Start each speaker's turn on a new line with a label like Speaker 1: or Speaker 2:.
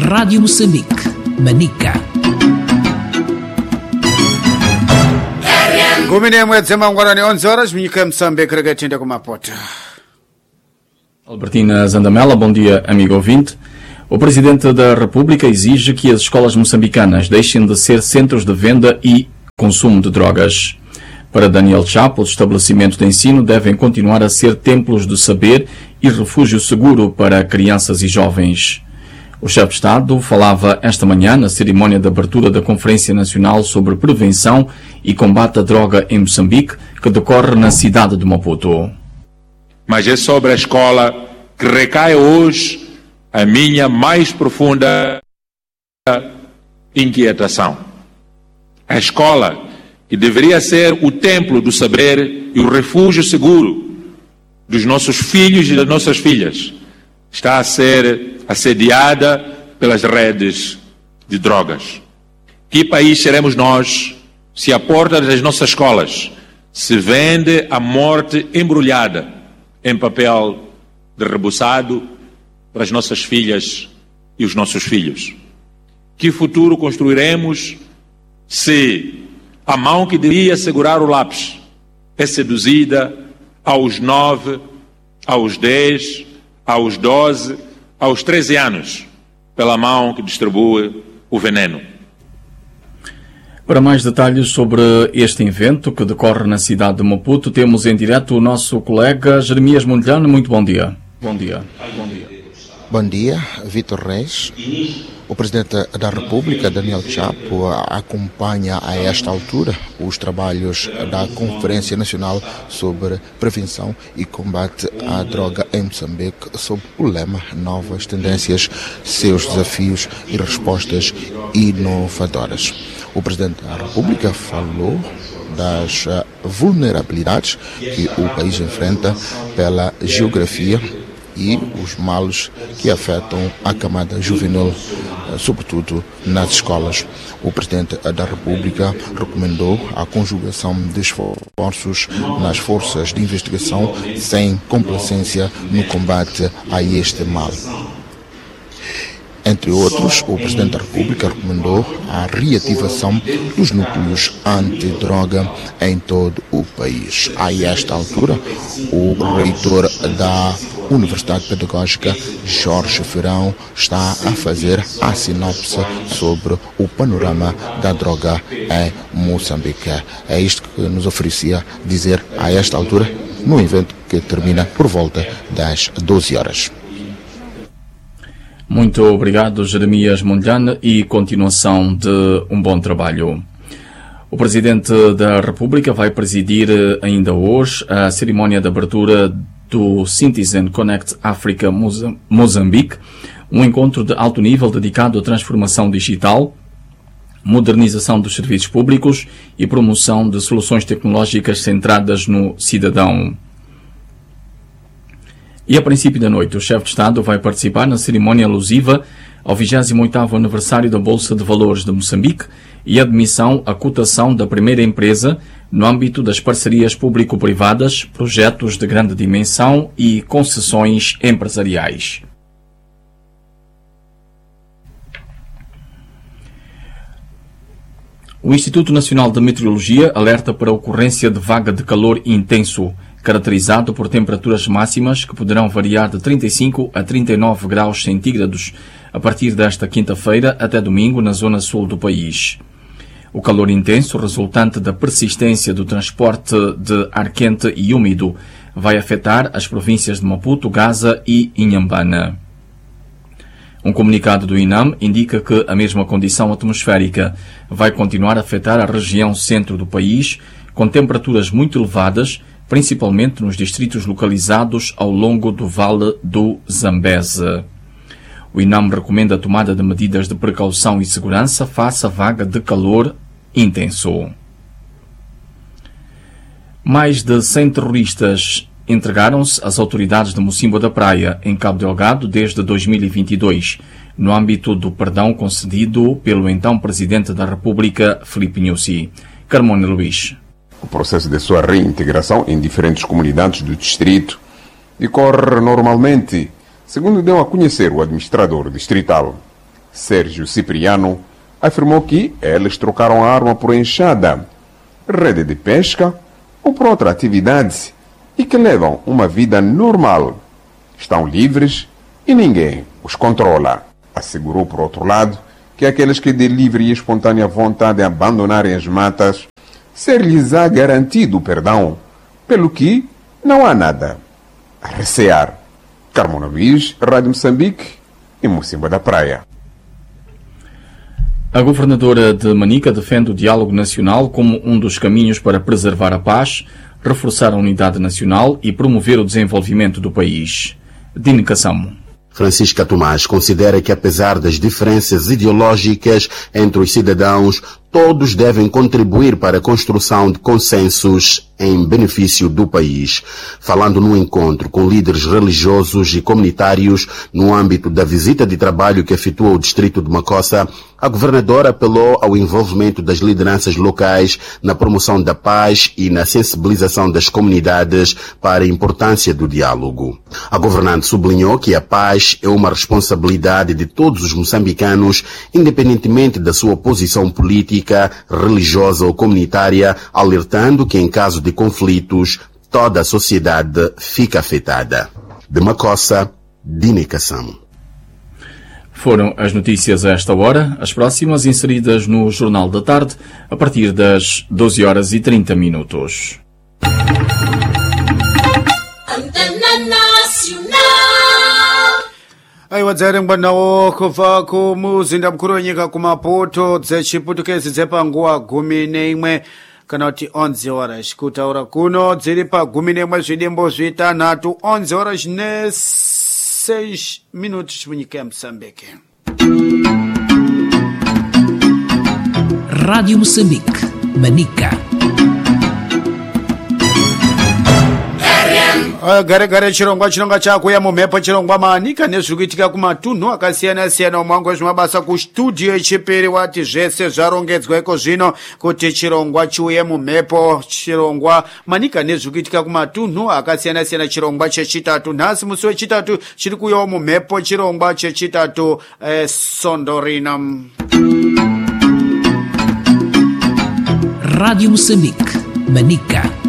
Speaker 1: Rádio Moçambique, Manica.
Speaker 2: Gomine mwezi agora ni 11 horas, Minica Moçambique, regatinde com uma pota.
Speaker 3: Albertina Zandamela, bom dia, amigo ouvinte. O Presidente da República exige que as escolas moçambicanas deixem de ser centros de venda e consumo de drogas. Para Daniel Chapo, os estabelecimentos de ensino devem continuar a ser templos de saber e refúgio seguro para crianças e jovens. O chefe de Estado falava esta manhã na cerimónia de abertura da Conferência Nacional sobre Prevenção e Combate à Droga em Moçambique, que decorre na cidade de Maputo.
Speaker 4: Mas é sobre a escola que recai hoje a minha mais profunda inquietação. A escola, que deveria ser o templo do saber e o refúgio seguro dos nossos filhos e das nossas filhas, está a ser assediada pelas redes de drogas. Que país seremos nós se à porta das nossas escolas se vende a morte embrulhada em papel de rebuçado para as nossas filhas e os nossos filhos? Que futuro construiremos se a mão que devia segurar o lápis é seduzida aos 9, aos 10, aos 12, aos 13 anos pela mão que distribui o veneno?
Speaker 3: Para mais detalhes sobre este evento que decorre na cidade de Maputo, temos em direto o nosso colega Jeremias Mondlane. Muito bom dia. Bom dia. Bom dia.
Speaker 5: Bom dia, Vítor Reis. O Presidente da República, Daniel Chapo, acompanha a esta altura os trabalhos da Conferência Nacional sobre Prevenção e Combate à Droga em Moçambique, sob o lema Novas Tendências, Seus Desafios e Respostas Inovadoras. O Presidente da República falou das vulnerabilidades que o país enfrenta pela geografia e os males que afetam a camada juvenil, sobretudo nas escolas. O Presidente da República recomendou a conjugação de esforços nas forças de investigação sem complacência no combate a este mal. Entre outros, o Presidente da República recomendou a reativação dos núcleos antidroga em todo o país. A esta altura, o reitor da Universidade Pedagógica, Jorge Ferrão, está a fazer a sinopse sobre o panorama da droga em Moçambique. É isto que nos oferecia dizer a esta altura, no evento que termina por volta das 12 horas.
Speaker 3: Muito obrigado, Jeremias Mondlane, e continuação de um bom trabalho. O Presidente da República vai presidir ainda hoje a cerimónia de abertura do Citizen Connect Africa Moçambique, um encontro de alto nível dedicado à transformação digital, modernização dos serviços públicos e promoção de soluções tecnológicas centradas no cidadão. E a princípio da noite, o chefe de Estado vai participar na cerimónia alusiva ao 28º aniversário da Bolsa de Valores de Moçambique e admissão à cotação da primeira empresa no âmbito das parcerias público-privadas, projetos de grande dimensão e concessões empresariais. O Instituto Nacional de Meteorologia alerta para a ocorrência de vaga de calor intenso, caracterizado por temperaturas máximas que poderão variar de 35 a 39 graus centígrados a partir desta quinta-feira até domingo na zona sul do país. O calor intenso, resultante da persistência do transporte de ar quente e úmido, vai afetar as províncias de Maputo, Gaza e Inhambane. Um comunicado do INAM indica que a mesma condição atmosférica vai continuar a afetar a região centro do país, com temperaturas muito elevadas, principalmente nos distritos localizados ao longo do Vale do Zambeze. O INAM recomenda a tomada de medidas de precaução e segurança face à vaga de calor intenso. Mais de 100 terroristas entregaram-se às autoridades de Mocimboa da Praia, em Cabo Delgado, desde 2022, no âmbito do perdão concedido pelo então Presidente da República, Filipe Nyusi. Carmona Luís.
Speaker 6: O processo de sua reintegração em diferentes comunidades do distrito decorre normalmente, segundo deu a conhecer o administrador distrital. Sérgio Cipriano, afirmou que eles trocaram a arma por enxada, rede de pesca ou por outra atividade e que levam uma vida normal. Estão livres e ninguém os controla. Assegurou, por outro lado, que aqueles que de livre e espontânea vontade abandonarem as matas, ser-lhes-á garantido perdão, pelo que não há nada a recear. Carmona Luís, Rádio Moçambique e Mocimboa da Praia.
Speaker 3: A governadora de Manica defende o diálogo nacional como um dos caminhos para preservar a paz, reforçar a unidade nacional e promover o desenvolvimento do país. Dine Cassamo.
Speaker 7: Francisca Tomás considera que, apesar das diferenças ideológicas entre os cidadãos, todos devem contribuir para a construção de consensos em benefício do país. Falando num encontro com líderes religiosos e comunitários no âmbito da visita de trabalho que efetuou o distrito de Macossa, a governadora apelou ao envolvimento das lideranças locais na promoção da paz e na sensibilização das comunidades para a importância do diálogo. A governante sublinhou que a paz é uma responsabilidade de todos os moçambicanos, independentemente da sua posição política, religiosa ou comunitária, alertando que em caso de conflitos, toda a sociedade fica afetada. De Macossa, Dine Cassamo.
Speaker 3: Foram as notícias a esta hora, as próximas inseridas no Jornal da Tarde, a partir das 12h30.
Speaker 2: aiwa dzari ngwanawo kubva kumuzinda mukuru wenyika kumaputo dzechiputukezi dzepanguva 11 kana kuti 11 horas kutaura kuno dziri pa 11 zvidimbo zvitanhatu 11 horas ne 6 minutos munyika ya Moçambique.
Speaker 1: Rádio Moçambique, Manica.
Speaker 2: gare chirongwa chinonga chakuya mumhepo chirongwa Manika nezviri kuitika kumatunhu akasiyana-siyana umango zvemabasa kustudio yechipiri wati zvese zvarongedzwa iko zvino kuti chirongwa chiuye mumhepo. Chirongwa Manika nezviri kuitika kumatunhu akasiyana-siyana. Chirongwa chechitatu nhasi musi wechitatu chiri kuuyawo mumhepo. Chirongwa chechitatu Sondorina.
Speaker 1: Rádio Moçambique, Manica.